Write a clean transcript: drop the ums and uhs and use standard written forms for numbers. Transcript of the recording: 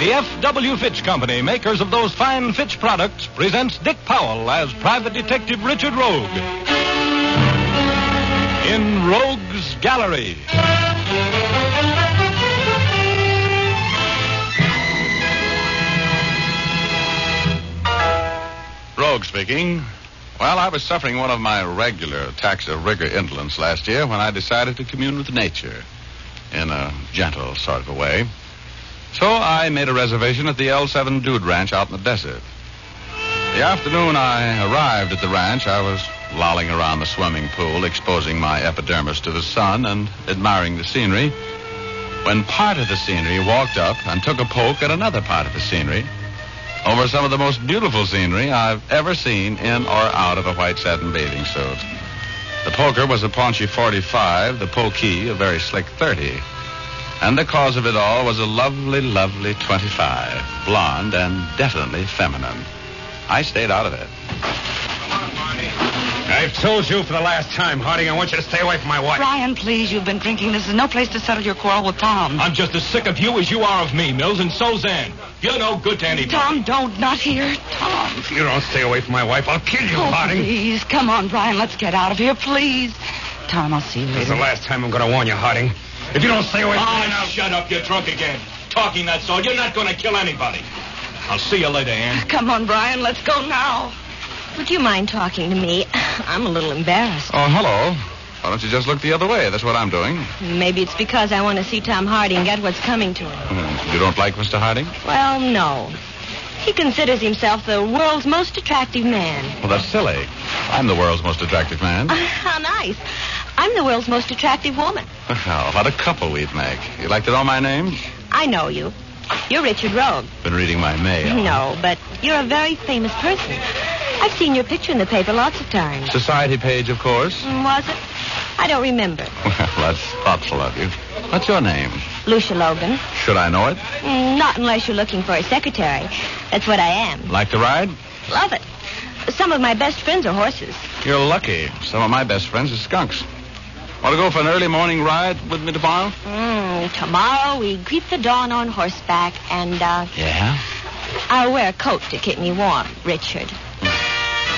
The F.W. Fitch Company, makers of those fine Fitch products, presents Dick Powell as Private Detective Richard Rogue in Rogue's Gallery. Rogue speaking. Well, I was suffering one of my regular attacks of rigor indolence last year when I decided to commune with nature in a gentle sort of a way. So I made a reservation at the L7 Dude Ranch out in the desert. The afternoon I arrived at the ranch, I was lolling around the swimming pool, exposing my epidermis to the sun and admiring the scenery, when part of the scenery walked up and took a poke at another part of the scenery over some of the most beautiful scenery I've ever seen in or out of a white satin bathing suit. The poker was a paunchy 45, the pokey a very slick 30. And the cause of it all was a lovely, lovely 25, blonde and definitely feminine. I stayed out of it. I've told you for the last time, Harding, I want you to stay away from my wife. Brian, please, you've been drinking. This is no place to settle your quarrel with Tom. I'm just as sick of you as you are of me, Mills, and so's Ann. You're no good to anybody. Tom, don't. Not here. Tom. If you don't stay away from my wife, I'll kill you, Harding. Please, come on, Brian. Let's get out of here, please. Tom, I'll see you later. This is the last time I'm going to warn you, Harding. If you don't stay away from me now... Shut up. You're drunk again. Talking, that's all. You're not going to kill anybody. I'll see you later, Ann. Come on, Brian. Let's go now. Would you mind talking to me? I'm a little embarrassed. Oh, hello. Why don't you just look the other way? That's what I'm doing. Maybe it's because I want to see Tom Harding get what's coming to him. You don't like Mr. Harding? Well, no. He considers himself the world's most attractive man. Well, that's silly. I'm the world's most attractive man. How nice. I'm the world's most attractive woman. Well, what a couple we'd make. You'd like to know my name? I know you. You're Richard Rogue. Been reading my mail. No, but you're a very famous person. I've seen your picture in the paper lots of times. Society page, of course. Was it? I don't remember. Well, that's thoughtful of you. What's your name? Lucia Logan. Should I know it? Not unless you're looking for a secretary. That's what I am. Like to ride? Love it. Some of my best friends are horses. You're lucky. Some of my best friends are skunks. Want to go for an early morning ride with me tomorrow? Tomorrow we greet the dawn on horseback and, Yeah? I'll wear a coat to keep me warm, Richard.